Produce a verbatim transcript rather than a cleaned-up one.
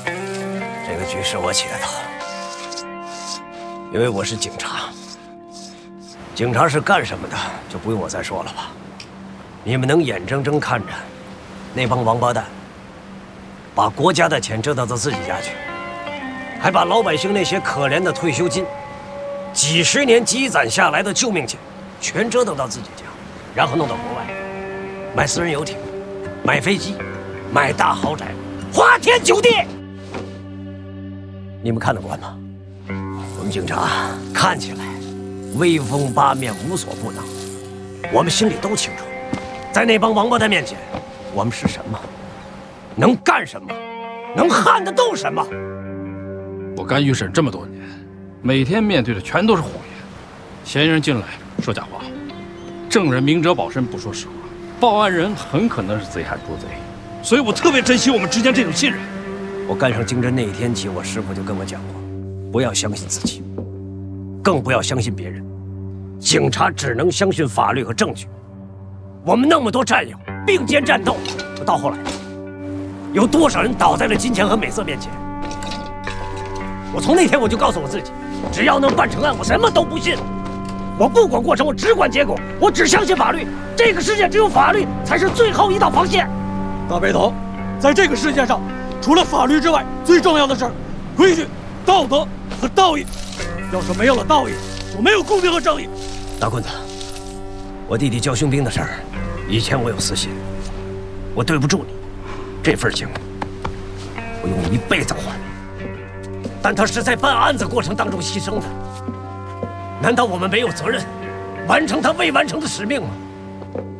这个局是我起的头，因为我是警察。警察是干什么的，就不用我再说了吧？你们能眼睁睁看着那帮王八蛋把国家的钱折腾到自己家去，还把老百姓那些可怜的退休金、几十年积攒下来的救命钱，全折腾到自己家，然后弄到国外，买私人游艇，买飞机，买大豪宅，花天酒地。你们看得惯吗？我们警察看起来威风八面，无所不能，我们心里都清楚，在那帮王八蛋面前，我们是什么，能干什么，能撼得动什么？ 我干预审这么多年，每天面对的全都是谎言。嫌疑人进来说假话，证人明哲保身不说实话，报案人很可能是贼喊捉贼，所以我特别珍惜我们之间这种信任。 我干上经侦那一天起，我师傅就跟我讲过，不要相信自己，更不要相信别人。警察只能相信法律和证据。我们那么多战友并肩战斗，到后来，有多少人倒在了金钱和美色面前？我从那天我就告诉我自己，只要能办成案，我什么都不信。我不管过程，我只管结果，我只相信法律。这个世界只有法律才是最后一道防线。 大背头，在这个世界上，除了法律之外，最重要的是规矩、道德和道义。要是没有了道义，就没有公平和正义。 大棍子，我弟弟教兄兵的事儿，以前我有私心，我对不住你，这份情我用一辈子还。但他是在办案子过程当中牺牲的，难道我们没有责任完成他未完成的使命吗？